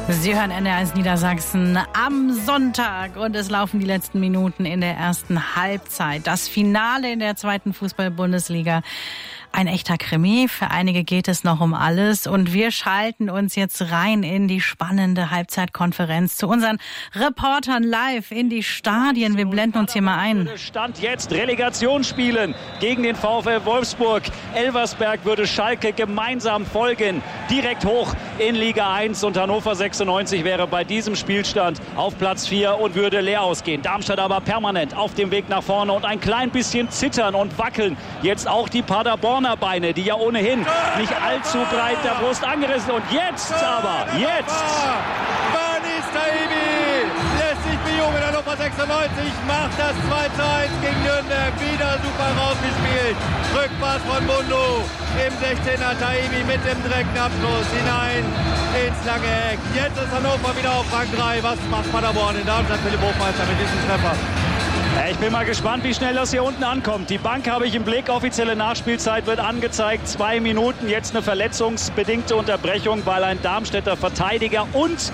Sie hören NDR1 Niedersachsen am Sonntag und es laufen die letzten Minuten in der ersten Halbzeit. Das Finale in der zweiten Fußball-Bundesliga. Ein echter Krimi. Für einige geht es noch um alles. Und wir schalten uns jetzt rein in die spannende Halbzeitkonferenz zu unseren Reportern live in die Stadien. Wir blenden uns hier mal ein. Stand jetzt Relegation spielen gegen den VfL Wolfsburg. Elversberg würde Schalke gemeinsam folgen. Direkt hoch in Liga 1. Und Hannover 96 wäre bei diesem Spielstand auf Platz 4 und würde leer ausgehen. Darmstadt aber permanent auf dem Weg nach vorne und ein klein bisschen zittern und wackeln. Jetzt auch die Paderborner Beine, die ja ohnehin nicht allzu breit der Brust angerissen. Und jetzt aber, Manis Taimi lässt sich bejubeln. Hannover 96 macht das 2:1 gegen Nürnberg. Wieder super rausgespielt. Rückpass von Mundo im 16er. Taimi mit dem direkten Abschluss hinein ins lange Eck. Jetzt ist Hannover wieder auf Rang 3. Was macht Paderborn in Darmstadt? Philipp Hofmeister mit diesem Treffer. Ich bin mal gespannt, wie schnell das hier unten ankommt. Die Bank habe ich im Blick. Offizielle Nachspielzeit wird angezeigt. 2 Minuten. Jetzt eine verletzungsbedingte Unterbrechung, weil ein Darmstädter Verteidiger und